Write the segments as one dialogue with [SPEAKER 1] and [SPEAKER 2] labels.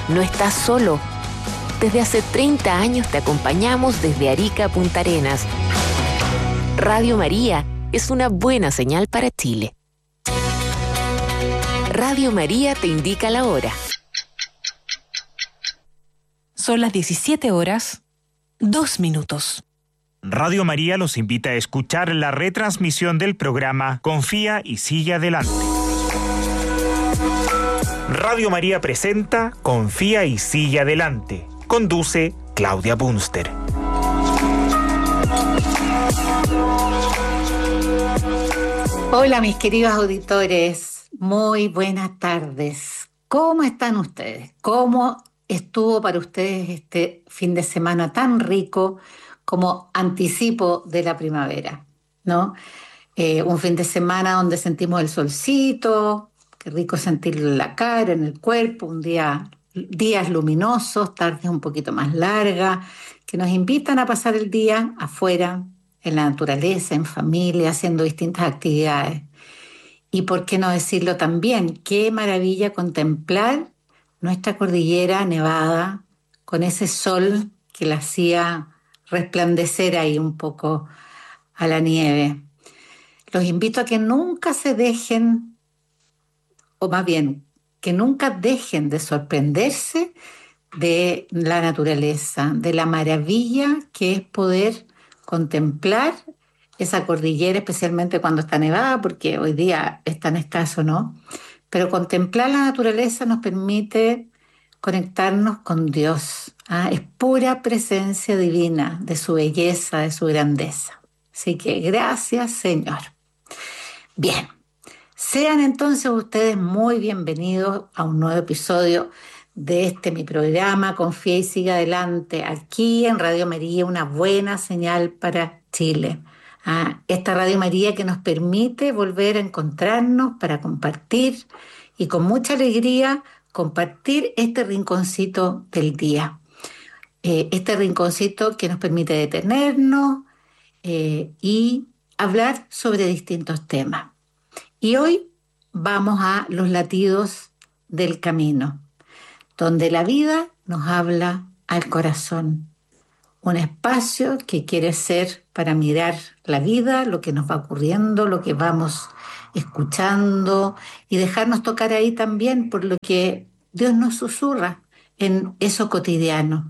[SPEAKER 1] No estás solo. Desde hace 30 años te acompañamos desde Arica a Punta Arenas. Radio María es una buena señal para Chile. Radio María te indica la hora.
[SPEAKER 2] Son las 17 horas, 2 minutos.
[SPEAKER 3] Radio María los invita a escuchar la retransmisión del programa Confía y sigue adelante. Radio María presenta Confía y sigue adelante. Conduce Claudia Bunster.
[SPEAKER 4] Hola mis queridos auditores, muy buenas tardes. ¿Cómo están ustedes? ¿Cómo estuvo para ustedes este fin de semana tan rico como anticipo de la primavera, ¿no? Un fin de semana donde sentimos el solcito, qué rico sentirlo en la cara, en el cuerpo, días luminosos, tardes un poquito más largas, que nos invitan a pasar el día afuera, en la naturaleza, en familia, haciendo distintas actividades. Y por qué no decirlo también, qué maravilla contemplar nuestra cordillera nevada con ese sol que la hacía resplandecer ahí un poco a la nieve. Los invito a que nunca se dejen, o más bien, que nunca dejen de sorprenderse de la naturaleza, de la maravilla que es poder contemplar esa cordillera, especialmente cuando está nevada, porque hoy día es tan escaso, ¿no? Pero contemplar la naturaleza nos permite conectarnos con Dios. Es pura presencia divina de su belleza, de su grandeza. Así que gracias, Señor. Bien, sean entonces ustedes muy bienvenidos a un nuevo episodio de mi programa Confía y sigue adelante, aquí en Radio María, una buena señal para Chile. Esta Radio María que nos permite volver a encontrarnos para compartir y con mucha alegría compartir este rinconcito del día. Este rinconcito que nos permite detenernos y hablar sobre distintos temas. Y hoy vamos a los latidos del camino, donde la vida nos habla al corazón. Un espacio que quiere ser para mirar la vida, lo que nos va ocurriendo, lo que vamos escuchando y dejarnos tocar ahí también por lo que Dios nos susurra en eso cotidiano.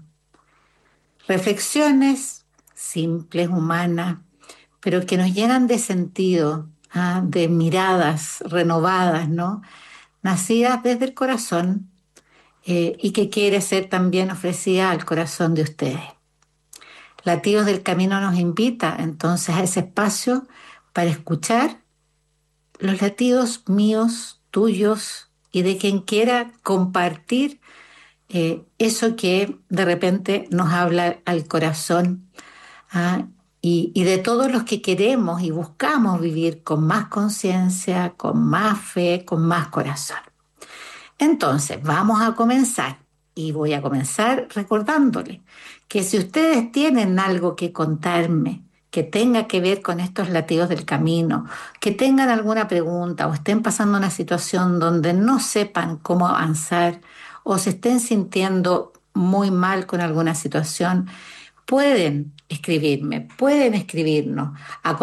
[SPEAKER 4] Reflexiones simples, humanas, pero que nos llenan de sentido, de miradas renovadas, ¿no? Nacidas desde el corazón y que quiere ser también ofrecida al corazón de ustedes. Latidos del Camino nos invita entonces a ese espacio para escuchar los latidos míos, tuyos y de quien quiera compartir eso que de repente nos habla al corazón y de todos los que queremos y buscamos vivir con más conciencia, con más fe, con más corazón. Entonces, vamos a comenzar y voy a comenzar recordándole que si ustedes tienen algo que contarme que tenga que ver con estos latidos del camino, que tengan alguna pregunta o estén pasando una situación donde no sepan cómo avanzar o se estén sintiendo muy mal con alguna situación, pueden escribirnos a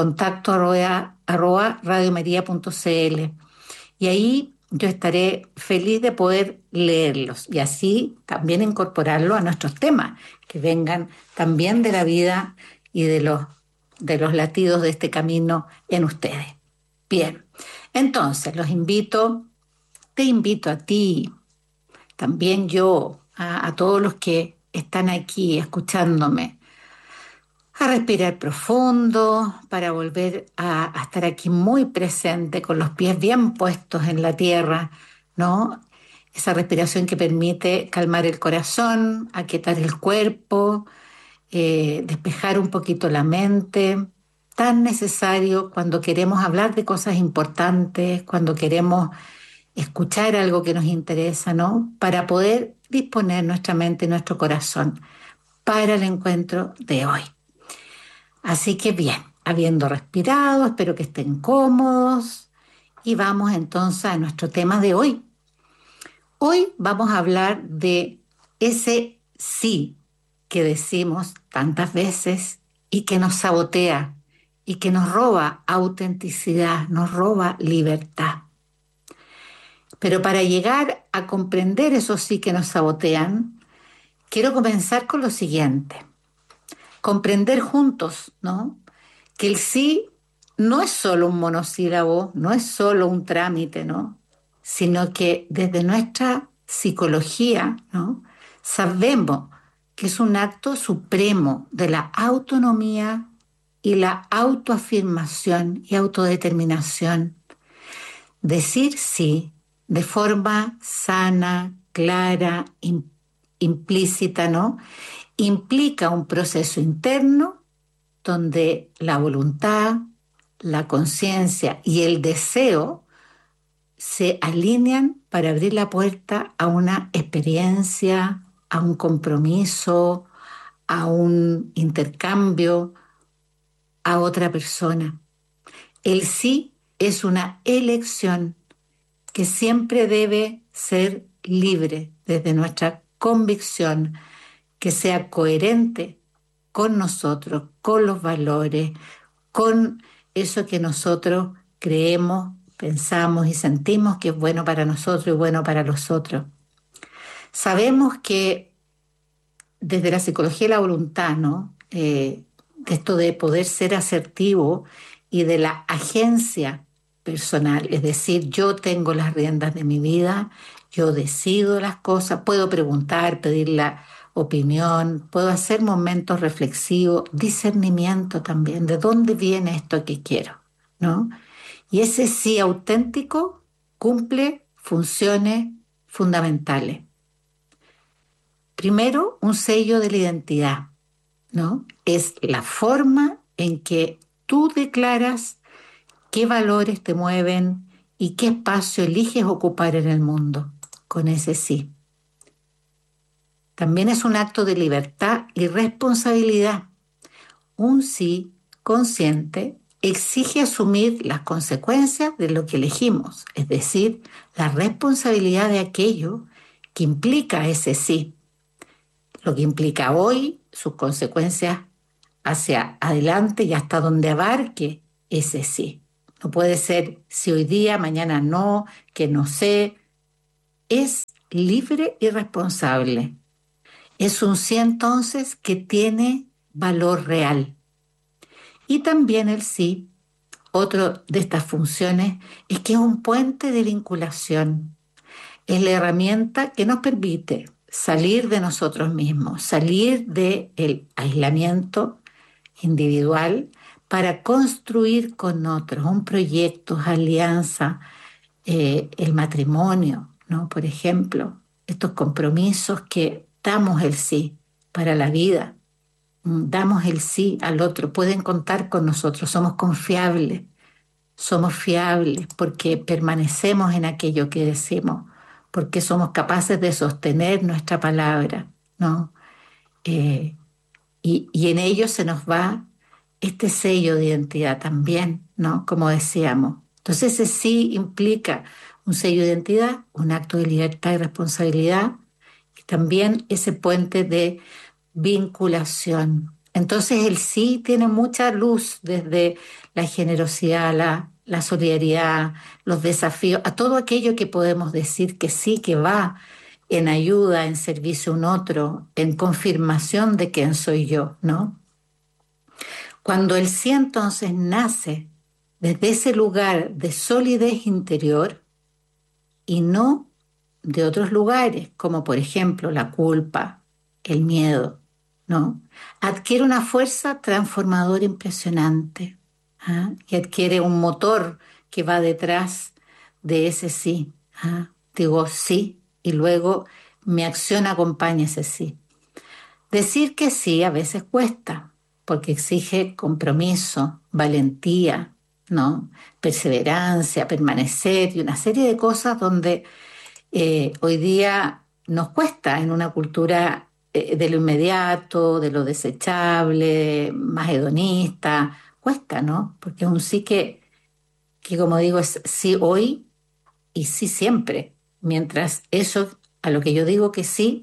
[SPEAKER 4] contacto@radiomaria.cl y ahí yo estaré feliz de poder leerlos y así también incorporarlo a nuestros temas, que vengan también de la vida y de los latidos de este camino en ustedes. Bien, entonces te invito a ti, también yo, a todos los que están aquí escuchándome, a respirar profundo para volver a estar aquí muy presente, con los pies bien puestos en la tierra, ¿no? Esa respiración que permite calmar el corazón, aquietar el cuerpo, despejar un poquito la mente, tan necesario cuando queremos hablar de cosas importantes, cuando queremos escuchar algo que nos interesa, ¿no? Para poder disponer nuestra mente y nuestro corazón para el encuentro de hoy. Así que bien, habiendo respirado, espero que estén cómodos y vamos entonces a nuestro tema de hoy. Hoy vamos a hablar de ese sí que decimos tantas veces y que nos sabotea y que nos roba autenticidad, nos roba libertad. Pero para llegar a comprender eso sí que nos sabotean, quiero comenzar con lo siguiente. Comprender juntos, ¿no? Que el sí no es solo un monosílabo, no es solo un trámite, ¿no? Sino que desde nuestra psicología, ¿no? Sabemos que es un acto supremo de la autonomía y la autoafirmación y autodeterminación. Decir sí de forma sana, clara, implícita, ¿no? Implica un proceso interno donde la voluntad, la conciencia y el deseo se alinean para abrir la puerta a una experiencia, a un compromiso, a un intercambio, a otra persona. El sí es una elección que siempre debe ser libre desde nuestra convicción, que sea coherente con nosotros, con los valores, con eso que nosotros creemos, pensamos y sentimos que es bueno para nosotros y bueno para los otros. Sabemos que desde la psicología de la voluntad, ¿no? De esto de poder ser asertivo y de la agencia personal, es decir, yo tengo las riendas de mi vida, yo decido las cosas, puedo preguntar, pedir la opinión, puedo hacer momentos reflexivos, discernimiento también, de dónde viene esto que quiero, ¿no? Y ese sí auténtico cumple funciones fundamentales. Primero, un sello de la identidad, ¿no? Es la forma en que tú declaras qué valores te mueven y qué espacio eliges ocupar en el mundo con ese sí. También es un acto de libertad y responsabilidad. Un sí consciente exige asumir las consecuencias de lo que elegimos, es decir, la responsabilidad de aquello que implica ese sí, lo que implica hoy, sus consecuencias hacia adelante y hasta donde abarque ese sí. No puede ser si hoy día, mañana no, que no sé. Es libre y responsable. Es un sí entonces que tiene valor real. Y también el sí, otro de estas funciones, es que es un puente de vinculación. Es la herramienta que nos permite salir de nosotros mismos, salir del aislamiento individual para construir con otros un proyecto, alianza, el matrimonio, ¿no? Por ejemplo, estos compromisos que damos el sí para la vida, damos el sí al otro, pueden contar con nosotros, somos fiables porque permanecemos en aquello que decimos, porque somos capaces de sostener nuestra palabra, ¿no? Y en ello se nos va este sello de identidad también, ¿no? Como decíamos. Entonces ese sí implica un sello de identidad, un acto de libertad y responsabilidad, y también ese puente de vinculación. Entonces el sí tiene mucha luz desde la generosidad, la solidaridad, los desafíos, a todo aquello que podemos decir que sí, que va en ayuda, en servicio a un otro, en confirmación de quién soy yo, ¿no? Cuando el sí entonces nace desde ese lugar de solidez interior y no de otros lugares, como por ejemplo la culpa, el miedo, ¿no? Adquiere una fuerza transformadora impresionante, ¿ah? Y adquiere un motor que va detrás de ese sí, ¿ah? Digo sí y luego mi acción acompaña ese sí. Decir que sí a veces cuesta, porque exige compromiso, valentía, ¿no? Perseverancia, permanecer y una serie de cosas donde hoy día nos cuesta en una cultura de lo inmediato, de lo desechable, más hedonista, cuesta, ¿no? Porque es un sí que como digo, es sí hoy y sí siempre. Mientras eso, a lo que yo digo que sí,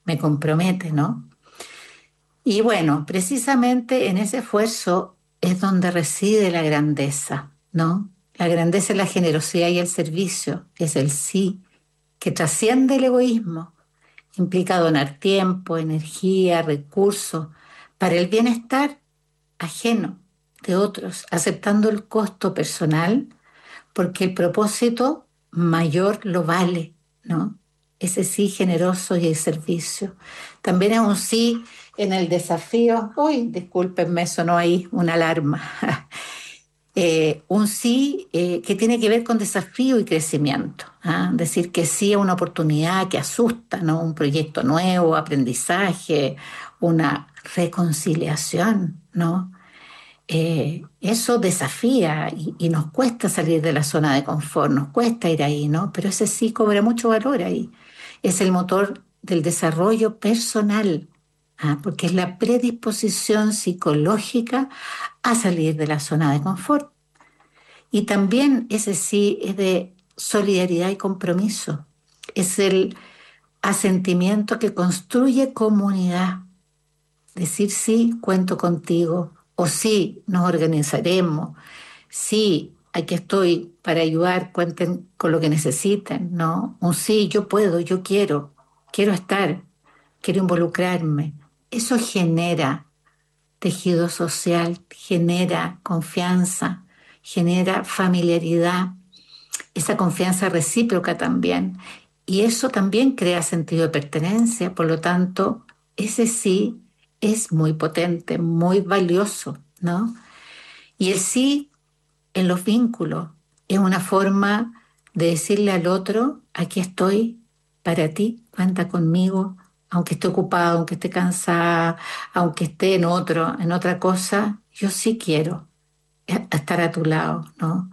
[SPEAKER 4] me compromete, ¿no? Y bueno, precisamente en ese esfuerzo es donde reside la grandeza, ¿no? La grandeza es la generosidad y el servicio, es el sí, que trasciende el egoísmo, implica donar tiempo, energía, recursos para el bienestar ajeno de otros, aceptando el costo personal, porque el propósito mayor lo vale, ¿no? Ese sí generoso y el servicio. También es un sí en el desafío. Uy, discúlpenme, sonó ahí una alarma. Un sí que tiene que ver con desafío y crecimiento. ¿Ah? Decir que sí a una oportunidad que asusta, ¿no? Un proyecto nuevo, aprendizaje, una reconciliación, ¿no? Eso desafía y nos cuesta salir de la zona de confort, nos cuesta ir ahí, ¿no? Pero ese sí cobra mucho valor ahí. Es el motor del desarrollo personal, ¿ah? Porque es la predisposición psicológica a salir de la zona de confort. Y también ese sí es de solidaridad y compromiso. Es el asentimiento que construye comunidad. Decir sí, cuento contigo, o sí, nos organizaremos, sí, aquí estoy para ayudar, cuenten con lo que necesiten, ¿no? Un sí, yo puedo, yo quiero estar, quiero involucrarme. Eso genera tejido social, genera confianza, genera familiaridad, esa confianza recíproca también. Y eso también crea sentido de pertenencia, por lo tanto, ese sí es muy potente, muy valioso, ¿no? Y el sí en los vínculos es una forma de decirle al otro, aquí estoy para ti, cuenta conmigo, aunque esté ocupado, aunque esté cansada, aunque esté en otra cosa, yo sí quiero estar a tu lado, ¿no?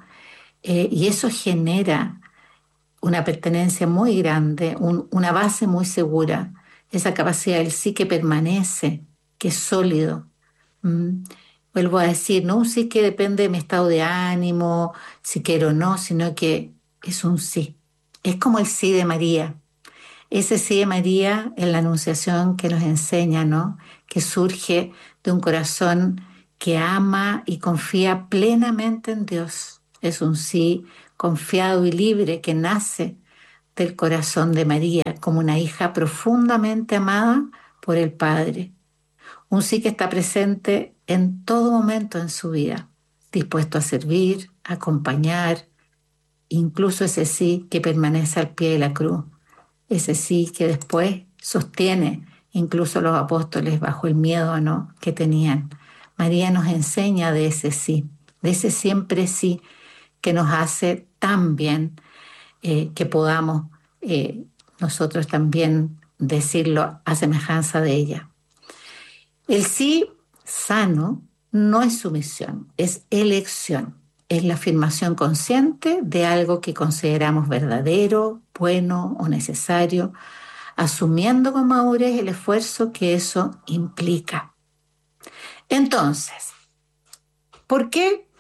[SPEAKER 4] Y eso genera una pertenencia muy grande, una base muy segura, esa capacidad del sí que permanece, que es sólido. ¿Mm? Vuelvo a decir, no un sí que depende de mi estado de ánimo, si quiero o no, sino que es un sí. Es como el sí de María. Ese sí de María en la Anunciación que nos enseña, ¿no? Que surge de un corazón que ama y confía plenamente en Dios. Es un sí confiado y libre que nace del corazón de María como una hija profundamente amada por el Padre. Un sí que está presente en todo momento en su vida, dispuesto a servir, a acompañar, incluso ese sí que permanece al pie de la cruz, ese sí que después sostiene incluso los apóstoles bajo el miedo, ¿no?, que tenían. María nos enseña de ese siempre sí que nos hace tan bien que podamos nosotros también decirlo a semejanza de ella. El sí sano no es sumisión, es elección. Es la afirmación consciente de algo que consideramos verdadero, bueno o necesario, asumiendo con madurez el esfuerzo que eso implica. Entonces, ¿por qué?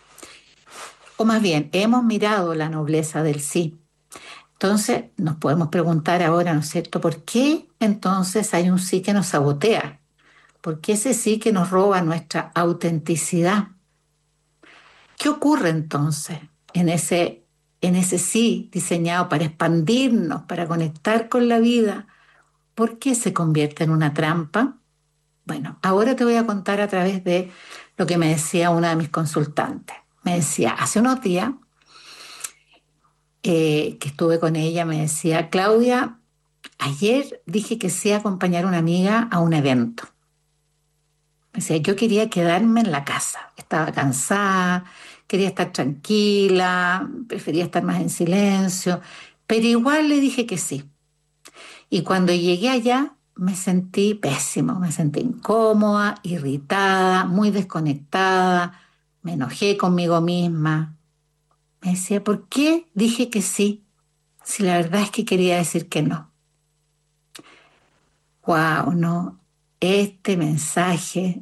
[SPEAKER 4] O más bien, hemos mirado la nobleza del sí. Entonces, nos podemos preguntar ahora, ¿no es cierto?, ¿por qué entonces hay un sí que nos sabotea? ¿Por qué ese sí que nos roba nuestra autenticidad? ¿Qué ocurre entonces en ese sí diseñado para expandirnos, para conectar con la vida? ¿Por qué se convierte en una trampa? Bueno, ahora te voy a contar a través de lo que me decía una de mis consultantes. Me decía, hace unos días que estuve con ella, me decía, Claudia, ayer dije que sí a acompañar a una amiga a un evento. Me decía, yo quería quedarme en la casa, estaba cansada, quería estar tranquila, prefería estar más en silencio, pero igual le dije que sí. Y cuando llegué allá me sentí pésimo, me sentí incómoda, irritada, muy desconectada, me enojé conmigo misma. Me decía, ¿por qué dije que sí? Si la verdad es que quería decir que no. Wow, no. Este mensaje,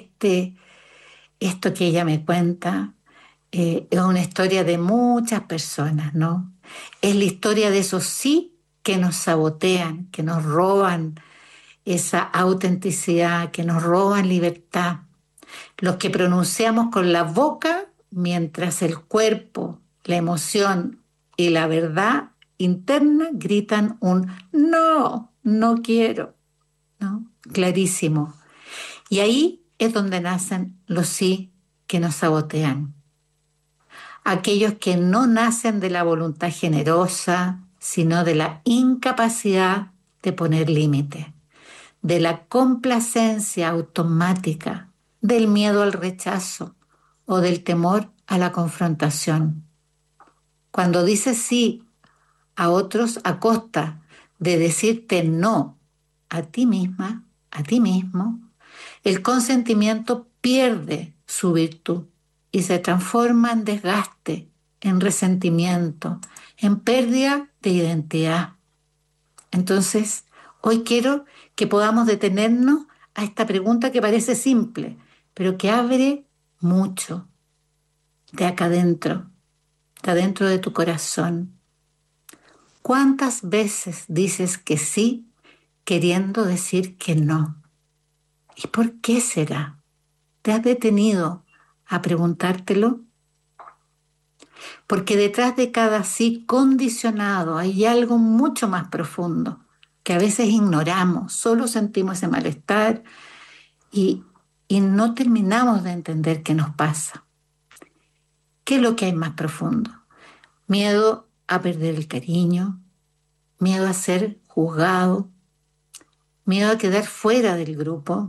[SPEAKER 4] esto que ella me cuenta, es una historia de muchas personas, ¿no? Es la historia de esos sí que nos sabotean, que nos roban esa autenticidad que nos roban libertad, los que pronunciamos con la boca mientras el cuerpo, la emoción y la verdad interna gritan un no, no quiero, ¿no? Clarísimo. Y ahí es donde nacen los sí que nos sabotean. Aquellos que no nacen de la voluntad generosa, sino de la incapacidad de poner límite, de la complacencia automática, del miedo al rechazo o del temor a la confrontación. Cuando dices sí a otros a costa de decirte no a ti misma, a ti mismo, el consentimiento pierde su virtud y se transforma en desgaste, en resentimiento, en pérdida de identidad. Entonces, hoy quiero que podamos detenernos a esta pregunta que parece simple, pero que abre mucho de acá adentro, de adentro de tu corazón. ¿Cuántas veces dices que sí queriendo decir que no? ¿Y por qué será? ¿Te has detenido a preguntártelo? Porque detrás de cada sí condicionado hay algo mucho más profundo que a veces ignoramos, solo sentimos ese malestar y, y no terminamos de entender qué nos pasa. ¿Qué es lo que hay más profundo? Miedo a perder el cariño, miedo a ser juzgado, miedo a quedar fuera del grupo,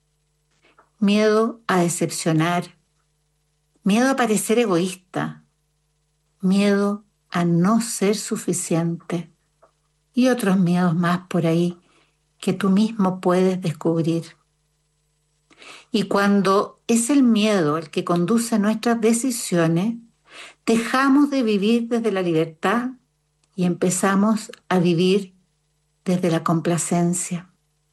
[SPEAKER 4] miedo a decepcionar, miedo a parecer egoísta, miedo a no ser suficiente y otros miedos más por ahí que tú mismo puedes descubrir. Y cuando es el miedo el que conduce nuestras decisiones, dejamos de vivir desde la libertad y empezamos a vivir desde la complacencia.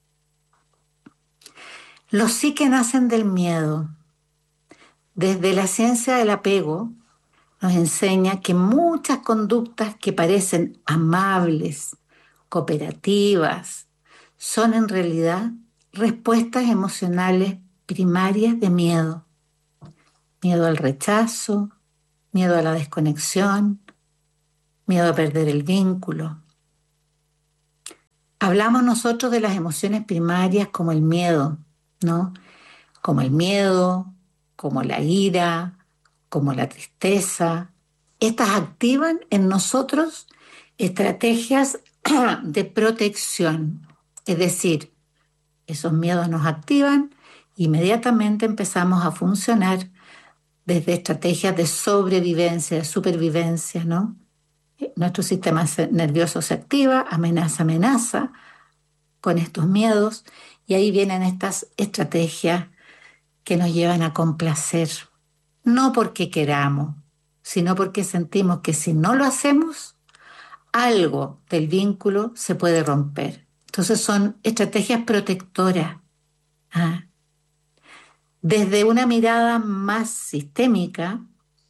[SPEAKER 4] Los sí que nacen del miedo. Desde la ciencia del apego nos enseña que muchas conductas que parecen amables, cooperativas, son en realidad respuestas emocionales primarias de miedo. Miedo al rechazo, miedo a la desconexión, miedo a perder el vínculo. Hablamos nosotros de las emociones primarias como el miedo, ¿no? Como el miedo, como la ira, como la tristeza. Estas activan en nosotros estrategias de protección. Es decir, esos miedos nos activan, inmediatamente empezamos a funcionar desde estrategias de sobrevivencia, de supervivencia, ¿no? Nuestro sistema nervioso se activa, amenaza con estos miedos, y ahí vienen estas estrategias que nos llevan a complacer, no porque queramos, sino porque sentimos que si no lo hacemos, algo del vínculo se puede romper. Entonces son estrategias protectoras. ¿Ah? Desde una mirada más sistémica,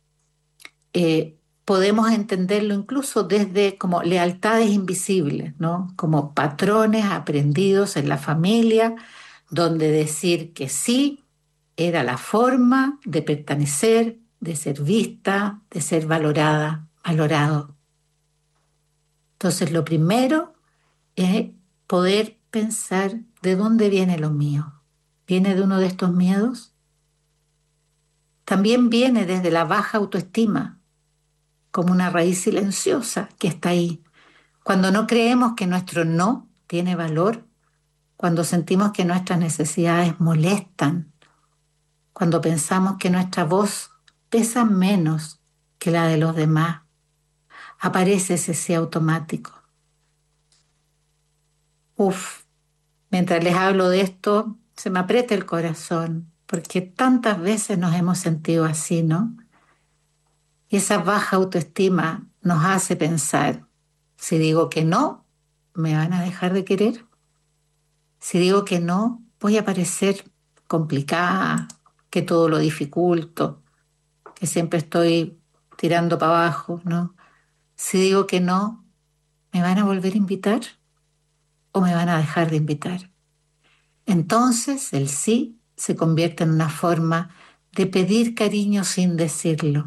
[SPEAKER 4] podemos entenderlo incluso desde como lealtades invisibles, ¿no? Como patrones aprendidos en la familia, donde decir que sí era la forma de pertenecer, de ser vista, de ser valorada, valorado. Entonces, lo primero es poder pensar de dónde viene lo mío. ¿Viene de uno de estos miedos? También viene desde la baja autoestima, como una raíz silenciosa que está ahí. Cuando no creemos que nuestro no tiene valor, cuando sentimos que nuestras necesidades molestan, cuando pensamos que nuestra voz pesa menos que la de los demás, aparece ese sí automático. Uf, mientras les hablo de esto, se me aprieta el corazón, porque tantas veces nos hemos sentido así, ¿no? Y esa baja autoestima nos hace pensar, si digo que no, ¿me van a dejar de querer? Si digo que no, voy a parecer complicada, que todo lo dificulto, que siempre estoy tirando para abajo, ¿no? Si digo que no, ¿me van a volver a invitar o me van a dejar de invitar? Entonces el sí se convierte en una forma de pedir cariño sin decirlo.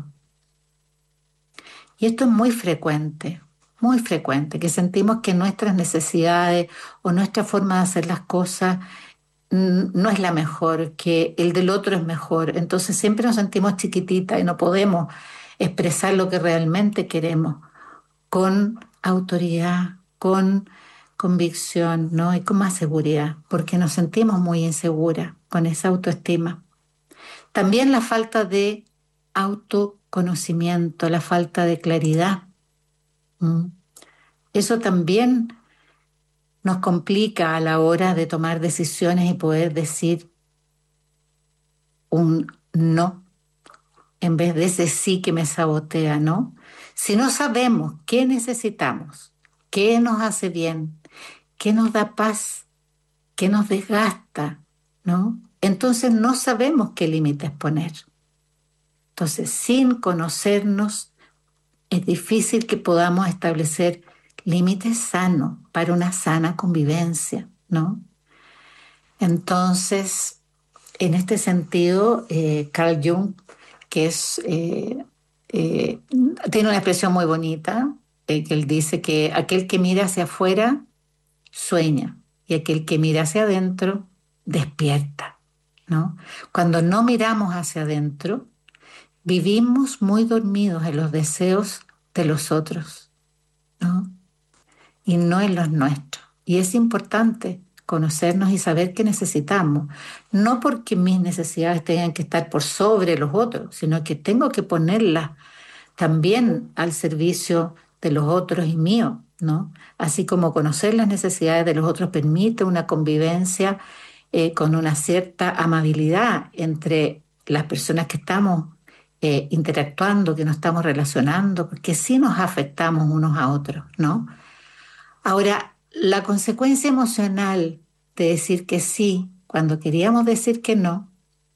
[SPEAKER 4] Y esto es muy frecuente, que sentimos que nuestras necesidades o nuestra forma de hacer las cosas no es la mejor, que el del otro es mejor. Entonces siempre nos sentimos chiquititas y no podemos expresar lo que realmente queremos con autoridad, con convicción, ¿no? Y con más seguridad, porque nos sentimos muy inseguras con esa autoestima. También la falta de autoconocimiento, la falta de claridad. ¿Mm? Eso también nos complica a la hora de tomar decisiones y poder decir un no en vez de ese sí que me sabotea, ¿no? Si no sabemos qué necesitamos, qué nos hace bien, qué nos da paz, qué nos desgasta, ¿no? Entonces no sabemos qué límites poner. Entonces, sin conocernos, es difícil que podamos establecer límites sanos para una sana convivencia, ¿no? Entonces, en este sentido, Carl Jung, que eh, tiene una expresión muy bonita, que él dice que aquel que mira hacia afuera sueña y aquel que mira hacia adentro despierta, ¿no? Cuando no miramos hacia adentro, vivimos muy dormidos en los deseos de los otros, ¿no? Y no en los nuestros. Y es importante conocernos y saber qué necesitamos, no porque mis necesidades tengan que estar por sobre los otros, sino que tengo que ponerlas también al servicio de los otros y mío, ¿no? Así como conocer las necesidades de los otros permite una convivencia con una cierta amabilidad entre las personas que estamos interactuando, que nos estamos relacionando, porque sí nos afectamos unos a otros, ¿no? Ahora, la consecuencia emocional de decir que sí cuando queríamos decir que no,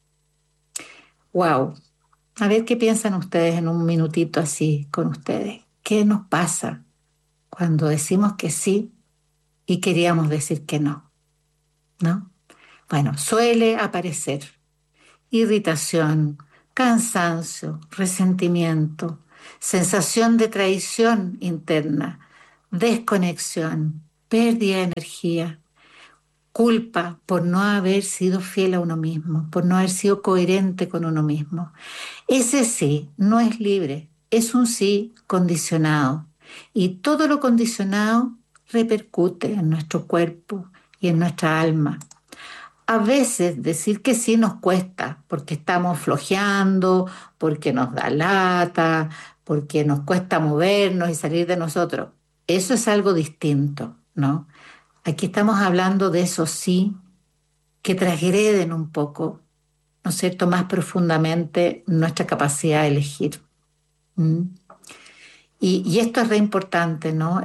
[SPEAKER 4] wow. A ver qué piensan ustedes en un minutito así con ustedes. ¿Qué nos pasa cuando decimos que sí y queríamos decir que no? ¿No? Bueno, suele aparecer irritación, cansancio, resentimiento, sensación de traición interna, desconexión, pérdida de energía, culpa por no haber sido fiel a uno mismo, por no haber sido coherente con uno mismo. Ese sí no es libre, es un sí condicionado. Y todo lo condicionado repercute en nuestro cuerpo y en nuestra alma. A veces decir que sí nos cuesta porque estamos flojeando, porque nos da lata, porque nos cuesta movernos y salir de nosotros. Eso es algo distinto, ¿no? Aquí estamos hablando de esos sí que transgreden un poco, ¿no es cierto?, más profundamente nuestra capacidad de elegir. ¿Mm? Y esto es re importante, ¿no?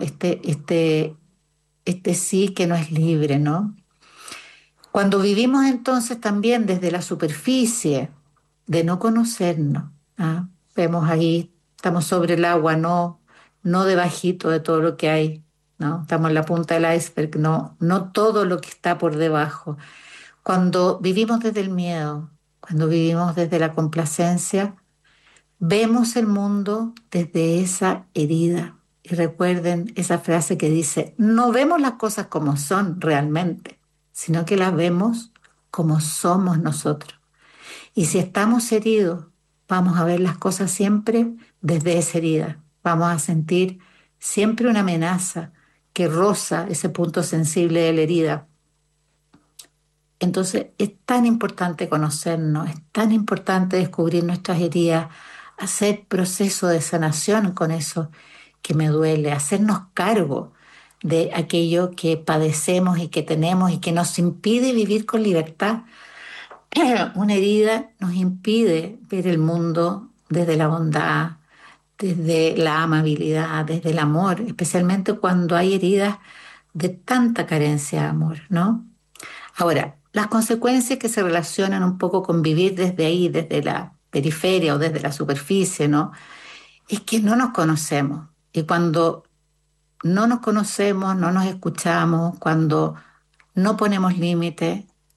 [SPEAKER 4] Este sí que no es libre, ¿no? Cuando vivimos entonces también desde la superficie de no conocernos, ¿ah? Vemos ahí, estamos sobre el agua, no debajito de todo lo que hay, ¿no? Estamos en la punta del iceberg, no todo lo que está por debajo. Cuando vivimos desde el miedo, cuando vivimos desde la complacencia, vemos el mundo desde esa herida. Y recuerden esa frase que dice, no vemos las cosas como son realmente, sino que las vemos como somos nosotros. Y si estamos heridos, vamos a ver las cosas siempre desde esa herida. Vamos a sentir siempre una amenaza que roza ese punto sensible de la herida. Entonces es tan importante conocernos, es tan importante descubrir nuestras heridas, hacer proceso de sanación con eso que me duele, hacernos cargo de aquello que padecemos y que tenemos y que nos impide vivir con libertad. Una herida nos impide ver el mundo desde la bondad, desde la amabilidad, desde el amor, especialmente cuando hay heridas de tanta carencia de amor, ¿no? Ahora, las consecuencias que se relacionan un poco con vivir desde ahí, desde la periferia o desde la superficie, ¿no? Es que no nos conocemos. Y cuando no nos conocemos, no nos escuchamos, cuando no ponemos límites,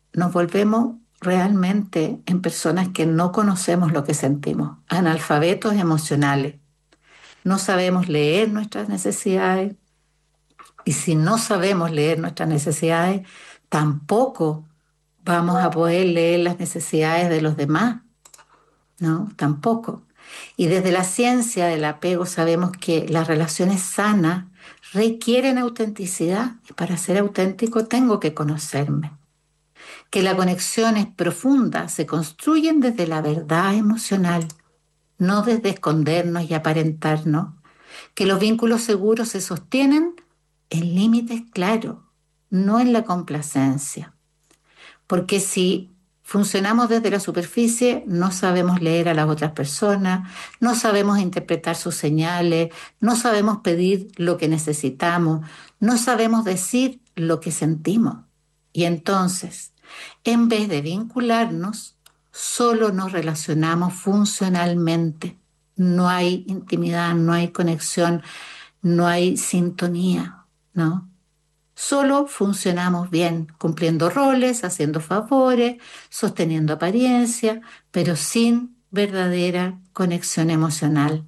[SPEAKER 4] nos volvemos realmente en personas que no conocemos lo que sentimos, analfabetos emocionales. No sabemos leer nuestras necesidades y si no sabemos leer nuestras necesidades, tampoco vamos a poder leer las necesidades de los demás, ¿no? Tampoco. Y desde la ciencia del apego sabemos que las relaciones sanas requieren autenticidad y para ser auténtico tengo que conocerme. Que las conexiones profundas se construyen desde la verdad emocional, no desde escondernos y aparentarnos. Que los vínculos seguros se sostienen en límites claros, no en la complacencia. Porque si funcionamos desde la superficie, no sabemos leer a las otras personas, no sabemos interpretar sus señales, no sabemos pedir lo que necesitamos, no sabemos decir lo que sentimos. Y entonces, en vez de vincularnos, solo nos relacionamos funcionalmente. No hay intimidad, no hay conexión, no hay sintonía, ¿no? Solo funcionamos bien, cumpliendo roles, haciendo favores, sosteniendo apariencia, pero sin verdadera conexión emocional.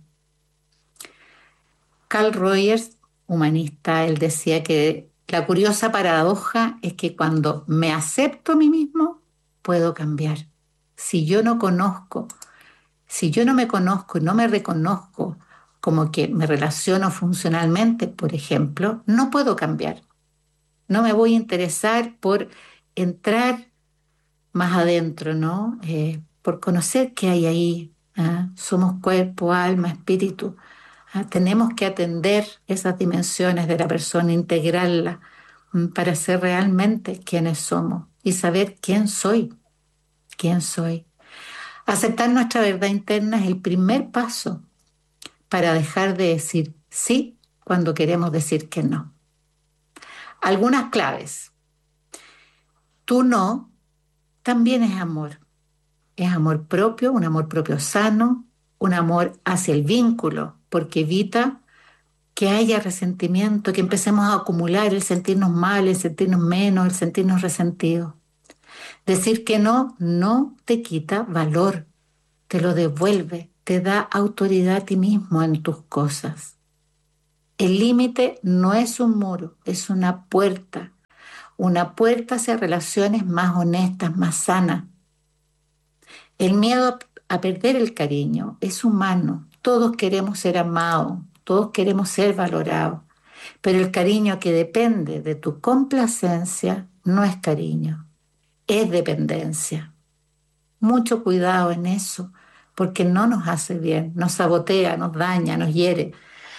[SPEAKER 4] Carl Rogers, humanista, él decía que la curiosa paradoja es que cuando me acepto a mí mismo, puedo cambiar. Si yo no conozco, si yo no me conozco y no me reconozco como que me relaciono funcionalmente, por ejemplo, no puedo cambiar. No me voy a interesar por entrar más adentro, ¿no? Por conocer qué hay ahí. ¿Ah? Somos cuerpo, alma, espíritu. ¿Ah? Tenemos que atender esas dimensiones de la persona, integrarla para ser realmente quienes somos y saber quién soy. Aceptar nuestra verdad interna es el primer paso para dejar de decir sí cuando queremos decir que no. Algunas claves. Tú no también es amor. Es amor propio, un amor propio sano, un amor hacia el vínculo, porque evita que haya resentimiento, que empecemos a acumular el sentirnos mal, el sentirnos menos, el sentirnos resentidos. Decir que no, no te quita valor, te lo devuelve, te da autoridad a ti mismo en tus cosas. El límite no es un muro, es una puerta hacia relaciones más honestas, más sanas. El miedo a perder el cariño es humano. Todos queremos ser amados, todos queremos ser valorados, pero el cariño que depende de tu complacencia no es cariño, es dependencia. Mucho cuidado en eso, porque no nos hace bien, nos sabotea, nos daña, nos hiere.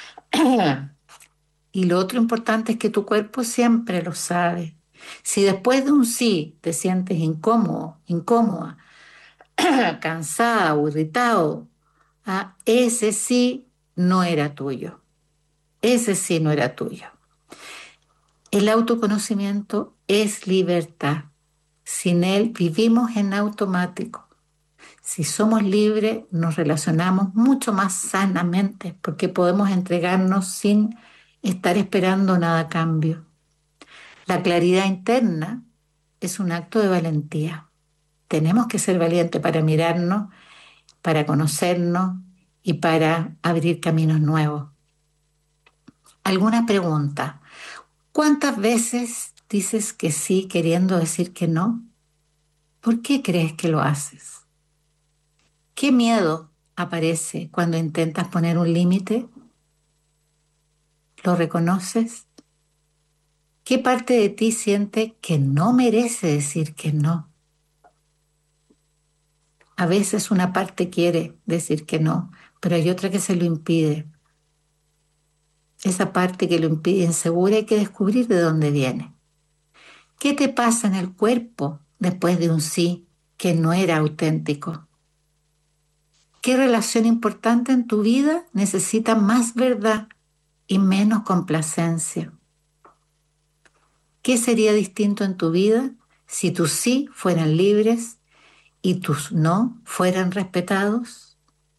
[SPEAKER 4] Y lo otro importante es que tu cuerpo siempre lo sabe. Si después de un sí te sientes incómodo, incómoda, cansada o irritado, ese sí no era tuyo. Ese sí no era tuyo. El autoconocimiento es libertad. Sin él vivimos en automático. Si somos libres, nos relacionamos mucho más sanamente porque podemos entregarnos sin estar esperando nada a cambio. La claridad interna es un acto de valentía. Tenemos que ser valientes para mirarnos, para conocernos y para abrir caminos nuevos. ¿Alguna pregunta? ¿Cuántas veces dices que sí queriendo decir que no? ¿Por qué crees que lo haces? ¿Qué miedo aparece cuando intentas poner un límite? ¿Lo reconoces? ¿Qué parte de ti siente que no merece decir que no? A veces una parte quiere decir que no, pero hay otra que se lo impide. Esa parte que lo impide insegura hay que descubrir de dónde viene. ¿Qué te pasa en el cuerpo después de un sí que no era auténtico? ¿Qué relación importante en tu vida necesita más verdad y menos complacencia? ¿Qué sería distinto en tu vida si tus sí fueran libres y tus no fueran respetados?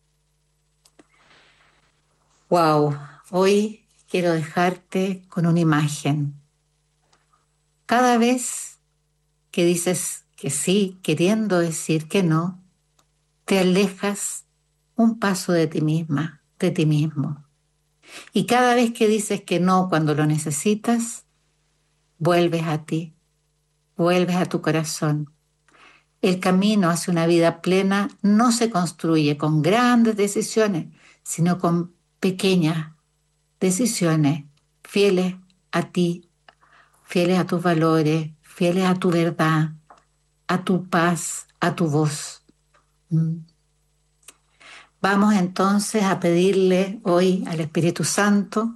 [SPEAKER 4] Wow, hoy quiero dejarte con una imagen. Cada vez que dices que sí, queriendo decir que no, te alejas un paso de ti misma, de ti mismo. Y cada vez que dices que no cuando lo necesitas, vuelves a ti, vuelves a tu corazón. El camino hacia una vida plena no se construye con grandes decisiones, sino con pequeñas decisiones fieles a ti, fieles a tus valores, fieles a tu verdad, a tu paz, a tu voz. Vamos entonces a pedirle hoy al Espíritu Santo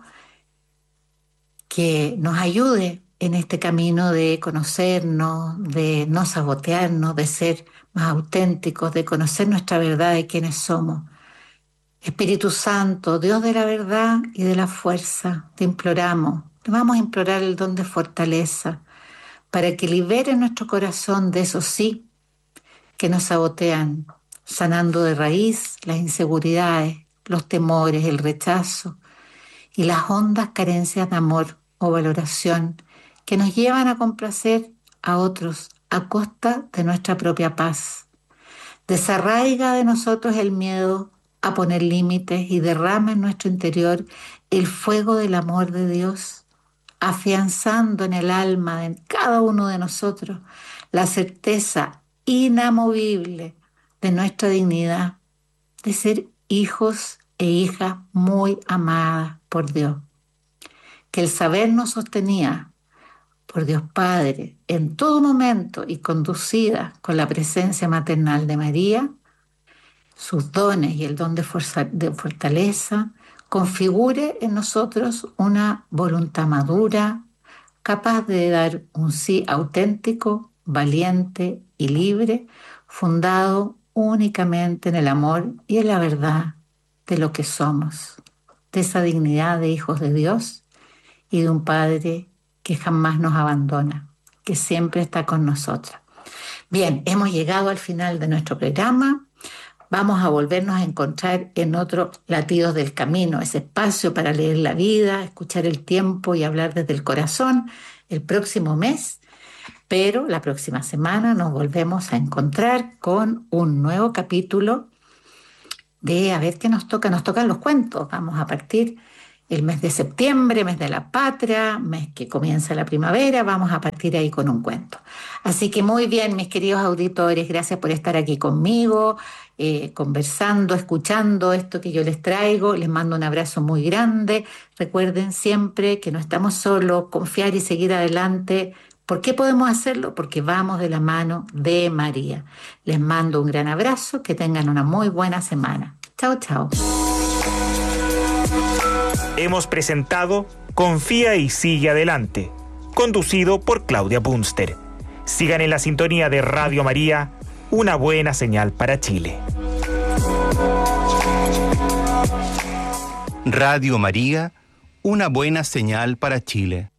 [SPEAKER 4] que nos ayude en este camino de conocernos, de no sabotearnos, de ser más auténticos, de conocer nuestra verdad de quiénes somos. Espíritu Santo, Dios de la verdad y de la fuerza, te imploramos, te vamos a implorar el don de fortaleza para que libere nuestro corazón de esos sí que nos sabotean, sanando de raíz las inseguridades, los temores, el rechazo y las hondas carencias de amor o valoración que nos llevan a complacer a otros a costa de nuestra propia paz. Desarraiga de nosotros el miedo a poner límites y derrama en nuestro interior el fuego del amor de Dios, afianzando en el alma de cada uno de nosotros la certeza inamovible de nuestra dignidad, de ser hijos e hijas muy amadas por Dios. Que el saber nos sostenía por Dios Padre en todo momento y conducida con la presencia maternal de María, sus dones y el don de fortaleza, configure en nosotros una voluntad madura, capaz de dar un sí auténtico, valiente y libre, fundado únicamente en el amor y en la verdad de lo que somos, de esa dignidad de hijos de Dios y de un Padre que jamás nos abandona, que siempre está con nosotros. Bien, hemos llegado al final de nuestro programa. Vamos a volvernos a encontrar en otros Latidos del Camino, ese espacio para leer la vida, escuchar el tiempo y hablar desde el corazón el próximo mes. Pero la próxima semana nos volvemos a encontrar con un nuevo capítulo de, a ver qué nos toca. Nos tocan los cuentos. Vamos a partir el mes de septiembre, mes de la patria, mes que comienza la primavera, vamos a partir ahí con un cuento. Así que muy bien, mis queridos auditores, gracias por estar aquí conmigo, conversando, escuchando esto que yo les traigo. Les mando un abrazo muy grande. Recuerden siempre que no estamos solos, confiar y seguir adelante. ¿Por qué podemos hacerlo? Porque vamos de la mano de María. Les mando un gran abrazo, que tengan una muy buena semana. Chao, chao.
[SPEAKER 3] Hemos presentado Confía y sigue adelante, conducido por Claudia Bunster. Sigan en la sintonía de Radio María, una buena señal para Chile.
[SPEAKER 5] Radio María, una buena señal para Chile.